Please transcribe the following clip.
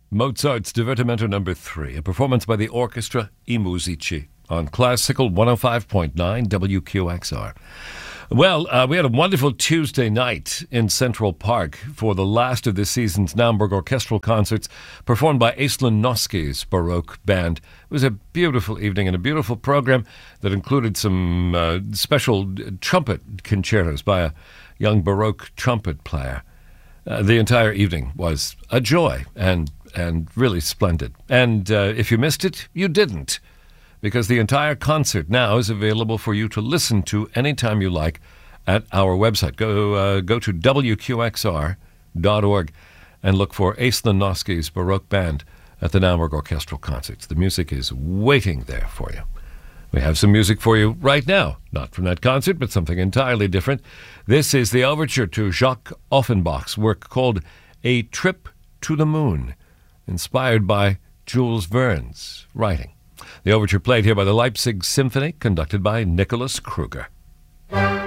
Mozart's Divertimento No. 3, a performance by the Orchestra I Musici on Classical 105.9 WQXR. Well, we had a wonderful Tuesday night in Central Park for the last of this season's Naumburg Orchestral Concerts performed by Aislinn Noski's Baroque Band. It was a beautiful evening and a beautiful program that included some special trumpet concertos by a young Baroque trumpet player. The entire evening was a joy and really splendid. And if you missed it, you didn't, because the entire concert now is available for you to listen to anytime you like at our website. Go to WQXR.org and look for Aislinn Noski's Baroque Band at the Naumburg Orchestral Concerts. The music is waiting there for you. We have some music for you right now, not from that concert, but something entirely different. This is the overture to Jacques Offenbach's work called A Trip to the Moon, inspired by Jules Verne's writing. The overture played here by the Leipzig Symphony, conducted by Nicholas Kruger.